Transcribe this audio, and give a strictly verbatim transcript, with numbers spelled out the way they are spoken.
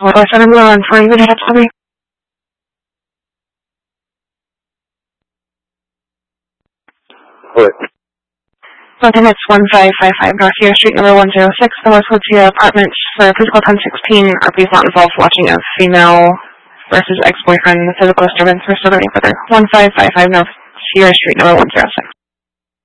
What was that number on for you to have to be? What? Okay, it's one five five five North Sierra Street, number one zero six, the Westwood Sierra Apartments for physical ten sixteen. R P is not involved watching a female versus ex-boyfriend, physical disturbance. We're still waiting for their one five five five North Sierra Street, number one zero six.